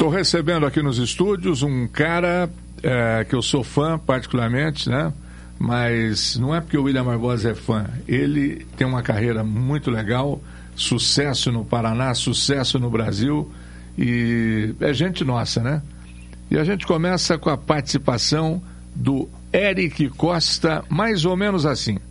Estou recebendo aqui nos estúdios um cara que eu sou fã particularmente, né? Mas não é porque o William Barbosa é fã. Ele tem uma carreira muito legal, sucesso no Paraná, sucesso no Brasil, e é gente nossa, né? E a gente começa com a participação do Eric Costa, mais ou menos assim.